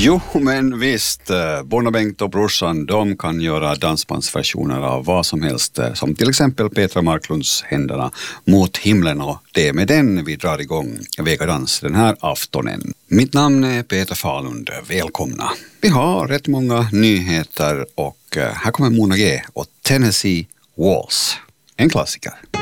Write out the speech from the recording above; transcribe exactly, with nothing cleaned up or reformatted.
Jo, men visst, Borna Bengt och brorsan, de kan göra dansbandsversioner av vad som helst, som till exempel Petra Marklunds Händerna mot himlen, och det är med den vi drar igång Vegadans den här aftonen. Mitt namn är Peter Falund, välkomna. Vi har rätt många nyheter och här kommer Mona G och Tennessee Waltz, en klassiker.